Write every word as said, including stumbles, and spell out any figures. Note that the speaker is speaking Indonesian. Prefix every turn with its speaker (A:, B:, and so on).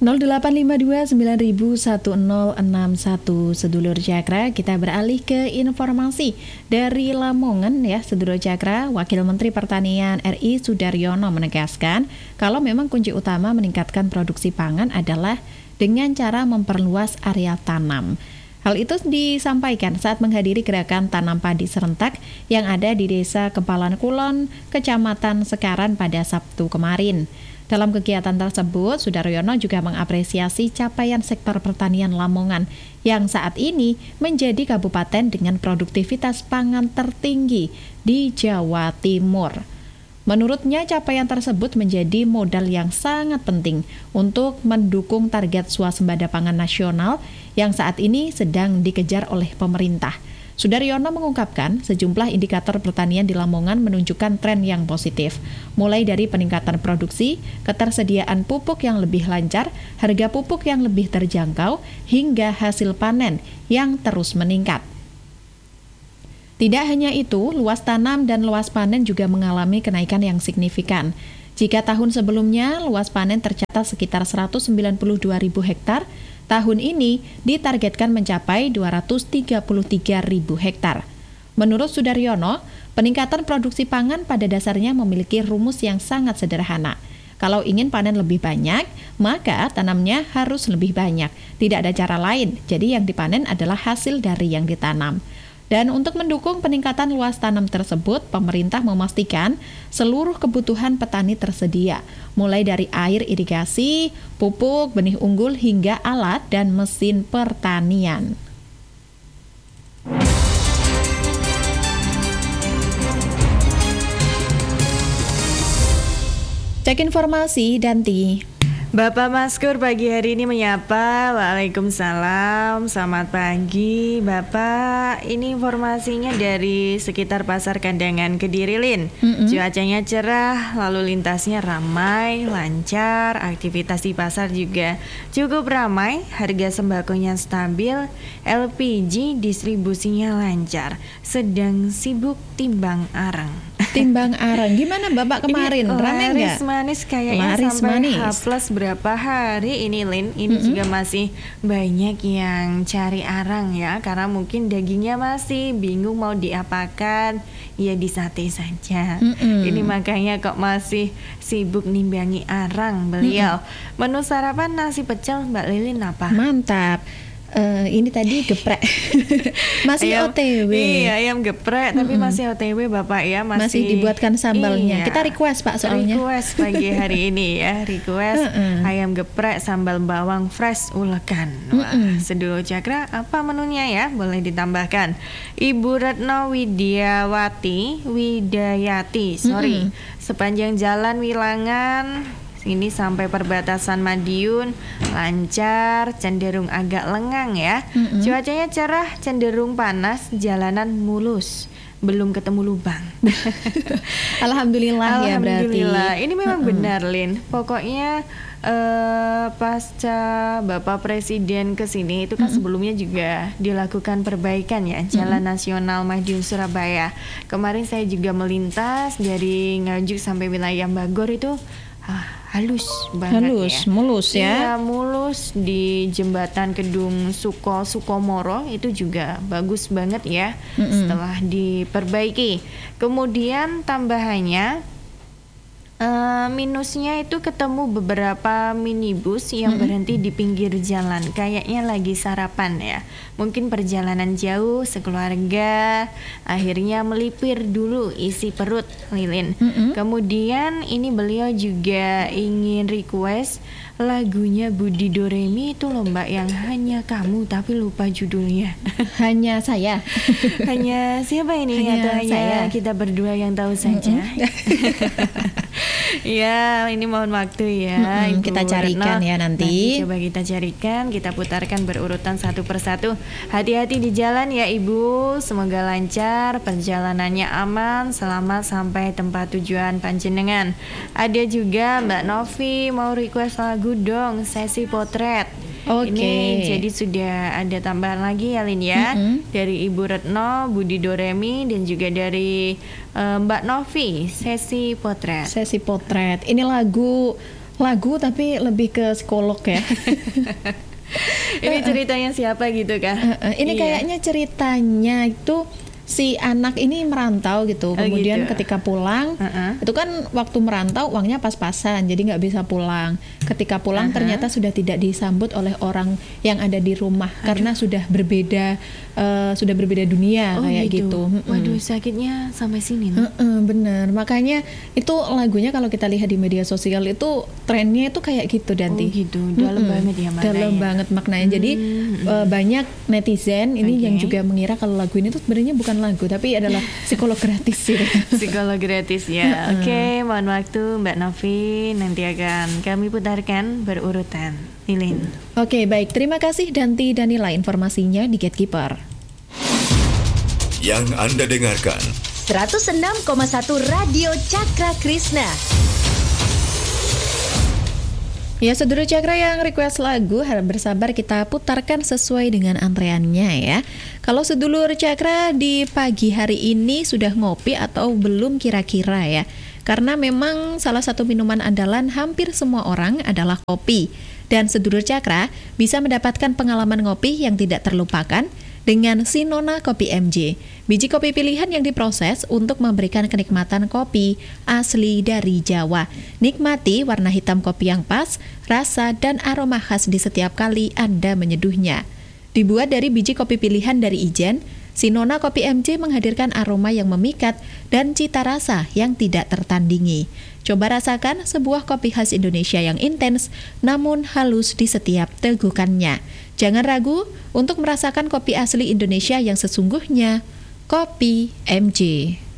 A: nol delapan lima dua sembilan satu nol enam satu. Sedulur Cakra, kita beralih ke informasi dari Lamongan ya. Sedulur Cakra, Wakil Menteri Pertanian R I Sudaryono menegaskan kalau memang kunci utama meningkatkan produksi pangan adalah dengan cara memperluas area tanam. Hal itu disampaikan saat menghadiri gerakan tanam padi serentak yang ada di Desa Kempalan Kulon, Kecamatan Sekaran pada Sabtu kemarin. Dalam kegiatan tersebut, Sudaryono juga mengapresiasi capaian sektor pertanian Lamongan yang saat ini menjadi kabupaten dengan produktivitas pangan tertinggi di Jawa Timur. Menurutnya, capaian tersebut menjadi modal yang sangat penting untuk mendukung target swasembada pangan nasional yang saat ini sedang dikejar oleh pemerintah. Sudaryono mengungkapkan sejumlah indikator pertanian di Lamongan menunjukkan tren yang positif, mulai dari peningkatan produksi, ketersediaan pupuk yang lebih lancar, harga pupuk yang lebih terjangkau, hingga hasil panen yang terus meningkat. Tidak hanya itu, luas tanam dan luas panen juga mengalami kenaikan yang signifikan. Jika tahun sebelumnya luas panen tercatat sekitar seratus sembilan puluh dua ribu hektar, tahun ini ditargetkan mencapai dua ratus tiga puluh tiga ribu hektar. Menurut Sudaryono, peningkatan produksi pangan pada dasarnya memiliki rumus yang sangat sederhana. Kalau ingin panen lebih banyak, maka tanamnya harus lebih banyak. Tidak ada cara lain, jadi yang dipanen adalah hasil dari yang ditanam. Dan untuk mendukung peningkatan luas tanam tersebut, pemerintah memastikan seluruh kebutuhan petani tersedia, mulai dari air irigasi, pupuk, benih unggul, hingga alat dan mesin pertanian. Cek informasi, Danti.
B: Bapak Maskur pagi hari ini menyapa. Waalaikumsalam, selamat pagi Bapak. Ini informasinya dari sekitar Pasar Kandangan Kediri, Lin. Mm-hmm. Cuacanya cerah, lalu lintasnya ramai, lancar. Aktivitas di pasar juga cukup ramai. Harga sembakonya stabil, L P G distribusinya lancar. Sedang sibuk timbang arang.
A: Timbang arang, gimana Bapak kemarin? Ramai nggak?
B: Laris manis kayaknya
A: Laris
B: sampai
A: manis.
B: H plus berapa hari ini, Lin? Ini mm-hmm. juga masih banyak yang cari arang ya, karena mungkin dagingnya masih bingung mau diapakan, ya disate saja. Mm-hmm. Ini makanya kok masih sibuk nimbangi arang beliau. Mm-hmm. Menu sarapan nasi pecel Mbak Lilin apa?
A: Mantap. Uh, ini tadi geprek masih
B: ayam,
A: O T W.
B: Iya, ayam geprek, tapi mm-hmm. masih O T W Bapak ya, masih,
A: masih dibuatkan sambalnya.
B: Iya.
A: Kita request Pak soalnya.
B: Request pagi hari ini ya, request uh-uh. ayam geprek sambal bawang fresh ulekan. Wah, uh-uh. Sedulur Cakra, apa menunya ya? Boleh ditambahkan. Ibu Retno Widiawati Widayati, sorry, uh-uh. sepanjang jalan Wilangan ini sampai perbatasan Madiun lancar, cenderung agak lengang ya. Mm-hmm. Cuacanya cerah, cenderung panas, jalanan mulus, belum ketemu lubang.
A: Alhamdulillah, ya berarti.
B: Alhamdulillah. Ini memang
A: mm-hmm.
B: benar, Lin. Pokoknya uh, pasca Bapak Presiden kesini itu kan mm-hmm. sebelumnya juga dilakukan perbaikan ya, Jalan mm-hmm. Nasional Madiun Surabaya. Kemarin saya juga melintas dari Nganjuk sampai wilayah Bogor itu. Ah, halus banget
A: halus,
B: ya.
A: mulus ya.
B: Iya, mulus. Di jembatan Kedung Suko Sukomoro itu juga bagus banget ya. Mm-mm. Setelah diperbaiki. Kemudian tambahannya uh, minusnya itu ketemu beberapa minibus yang mm-hmm. berhenti di pinggir jalan. Kayaknya lagi sarapan ya. Mungkin perjalanan jauh sekeluarga, akhirnya melipir dulu isi perut, Lilin. Mm-hmm. Kemudian ini beliau juga ingin request lagunya Budi Doremi itu loh Mbak, yang Hanya Kamu, tapi lupa judulnya.
A: Hanya saya.
B: Hanya siapa ini?
A: Hanya
B: Atau hanya
A: saya.
B: Kita berdua yang tahu saja. Ya, ini mohon waktu ya.
A: Mm-hmm. Kita carikan Retno. Ya nanti.
B: Nanti coba kita carikan, kita putarkan berurutan satu persatu. Hati-hati di jalan ya Ibu. Semoga lancar, perjalanannya aman, selamat sampai tempat tujuan panjenengan. Ada juga Mbak Novi mau request lagu dong, Sesi Potret.
A: Oke.
B: Ini jadi sudah ada tambahan lagi ya Lin ya, mm-hmm. dari Ibu Retno, Budi Doremi, dan juga dari uh, Mbak Novi, Sesi Potret.
A: Sesi Potret. Ini lagu lagu tapi lebih ke psikolog ya.
B: Ini ceritanya siapa gitu kan?
A: Uh, uh, ini iya. Kayaknya ceritanya itu si anak ini merantau gitu, kemudian oh gitu. Ketika pulang, uh-uh. itu kan waktu merantau uangnya pas-pasan, jadi nggak bisa pulang. Ketika pulang uh-huh. ternyata sudah tidak disambut oleh orang yang ada di rumah. Aduh. Karena sudah berbeda, uh, sudah berbeda dunia oh, kayak gitu. gitu.
B: Waduh, sakitnya sampai sini.
A: Uh-uh, bener, makanya itu lagunya kalau kita lihat di media sosial itu trennya itu kayak gitu Danti.
B: Oh gitu, dalam uh-uh. banget ya maknanya.
A: Dalam banget maknanya. Hmm. Jadi uh, banyak netizen ini okay. yang juga mengira kalau lagu ini tuh sebenarnya bukan lagu tapi adalah psikolog gratis sih.
B: Psikolog gratis ya. Oke, okay, mohon waktu Mbak Novi, nanti akan kami putarkan berurutan. Lilin.
A: Oke, okay, baik. Terima kasih Danti Danila informasinya di Gatekeeper.
C: Yang Anda dengarkan
D: seratus enam koma satu Radio Cakra Krishna.
A: Ya, Saudara Cakra yang request lagu harap bersabar kita putarkan sesuai dengan antreannya ya. Kalau sedulur Cakra di pagi hari ini sudah ngopi atau belum kira-kira ya? Karena memang salah satu minuman andalan hampir semua orang adalah kopi. Dan sedulur Cakra bisa mendapatkan pengalaman ngopi yang tidak terlupakan dengan Sinona Kopi M J, biji kopi pilihan yang diproses untuk memberikan kenikmatan kopi asli dari Jawa. Nikmati warna hitam kopi yang pas, rasa dan aroma khas di setiap kali Anda menyeduhnya. Dibuat dari biji kopi pilihan dari Ijen, Sinona Kopi M J menghadirkan aroma yang memikat dan cita rasa yang tidak tertandingi. Coba rasakan sebuah kopi khas Indonesia yang intens namun halus di setiap tegukannya. Jangan ragu untuk merasakan kopi asli Indonesia yang sesungguhnya, Kopi M J.